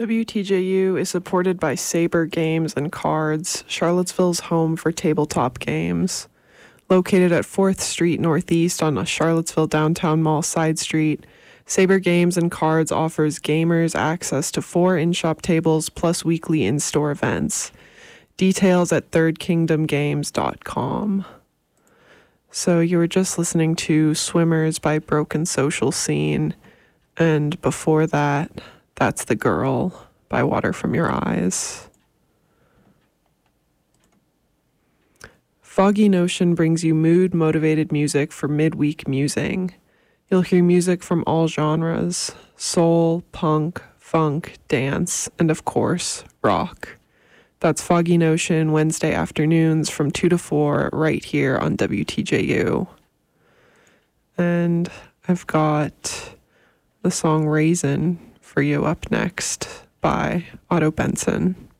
WTJU is supported by Sabre Games and Cards, Charlottesville's home for tabletop games. Located at 4th Street Northeast on a Charlottesville Downtown Mall side street, Sabre Games and Cards offers gamers access to 4 in-shop tables plus weekly in-store events. Details at thirdkingdomgames.com. So you were just listening to Swimmers by Broken Social Scene, and before that, That's the Girl by Water From Your Eyes. Foggy Notion brings you mood-motivated music for midweek musing. You'll hear music from all genres: soul, punk, funk, dance, and of course, rock. That's Foggy Notion Wednesday afternoons from 2 to 4 right here on WTJU. And I've got the song Raisin for you up next by Otto Benson.